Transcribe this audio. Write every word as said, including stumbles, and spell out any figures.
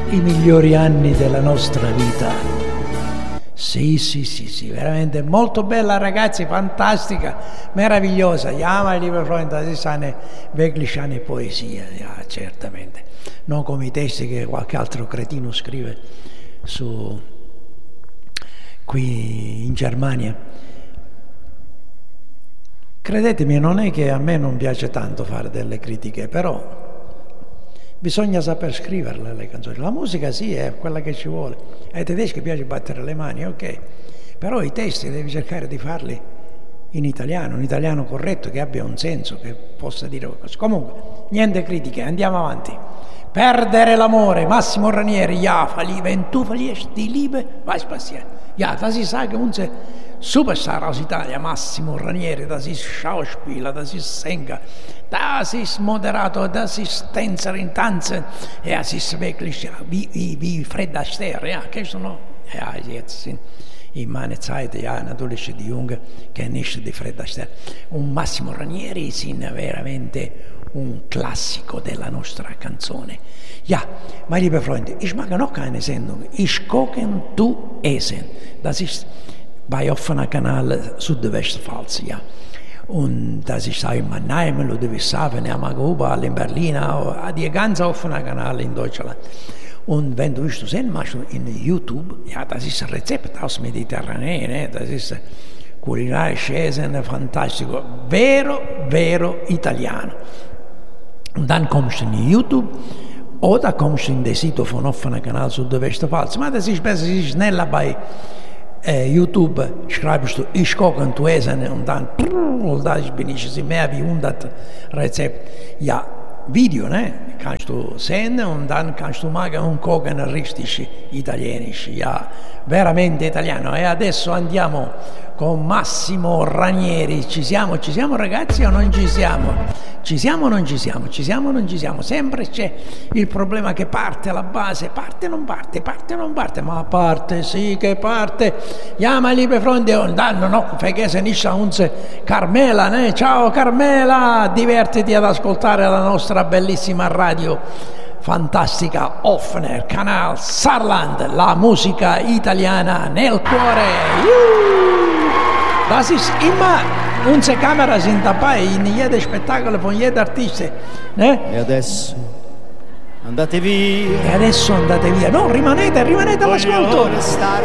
i migliori anni della nostra vita. Sì, sì, sì, sì, veramente molto bella, ragazzi, fantastica, meravigliosa. Ja, mein lieber Freund, das ist eine wirklich eine Poesia, ja, certamente. Non come i testi che qualche altro cretino scrive su qui in Germania. Credetemi, non è che a me non piace tanto fare delle critiche, però bisogna saper scriverle le canzoni. La musica sì, è quella che ci vuole. Ai tedeschi piace battere le mani, ok. Però i testi devi cercare di farli in italiano, un italiano corretto, che abbia un senso, che possa dire qualcosa. Comunque, niente critiche, andiamo avanti. Perdere l'amore, Massimo Ranieri, ja, wenn du verlierst die Liebe, was passiert? Ja, das ist sagen unsere Superstar aus Italien, Massimo Ranieri, das ist Schauspieler, das ist Sänger, das ist Moderator, das ist Tänzerin, Tanzen, ja, es ist wirklich ja, wie, wie, wie Fred Astaire, ja, kennst du noch? Ja, jetzt sind in meiner Zeit, ja, natürlich die Jungen kennen nicht die Fred Astaire. Und Massimo Ranieri sind veramente un classico della nostra canzone. Ja, meine liebe Freunde, ich mache noch eine Sendung. Ich kochen, du essen. Das ist bei offener Kanal Südwestpfalz, ja. Und das ist auch in Mannheim, Ludwigshafen, überall in Berlin, auch die ganz offene Kanal in Deutschland. Und wenn du willst du sehen, machst du in YouTube, ja, das ist ein Rezept aus Mediterranee, ne? Das ist kulinarisches Essen, fantastico, vero, vero italiano. Und dann kommst du in YouTube oder kommst du in das Sito von offener Kanal Südwestpfalz. Aber das ist besser, es ist schneller bei äh, YouTube, schreibst du ich koche und du essen und dann und da bin ich mehr wie hundert Rezepte. Ja, Video, ne? Kannst du sehen und dann kannst du machen und kochen richtig italienisch, ja, veramente italiano. E adesso andiamo con Massimo Ranieri. Ci siamo, ci siamo ragazzi o non ci siamo? Ci siamo o non ci siamo? Ci siamo o non ci siamo? Sempre c'è il problema che parte alla base, parte o non parte, parte o non parte, ma parte, sì che parte. Ja, meine liebe Freunde, und dann noch vergessen nicht unsere Carmela, ne? Ciao Carmela, divertiti ad ascoltare la nostra bellissima radio fantastica, offener Kanal Saarland, la musica italiana nel cuore. Juhu! Das ist immer, unsere Kameras sind dabei in jedem Spettacolo von jedem Artista. Ne? E adesso andate via. E adesso andate via. No, rimanete, rimanete all'ascolto.